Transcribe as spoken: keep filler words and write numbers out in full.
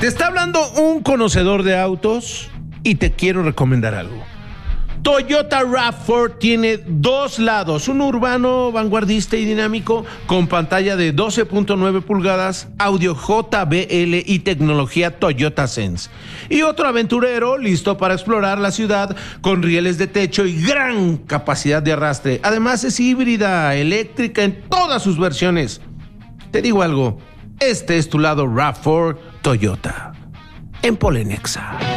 Te está hablando un conocedor de autos y te quiero recomendar algo. Toyota RAV cuatro tiene dos lados, uno urbano, vanguardista y dinámico, con pantalla de doce punto nueve pulgadas, audio J B L y tecnología Toyota Sense. Y otro aventurero, listo para explorar la ciudad, con rieles de techo y gran capacidad de arrastre. Además es híbrida, eléctrica en todas sus versiones. Te digo algo, este es tu lado RAV cuatro Toyota, en Polenexa.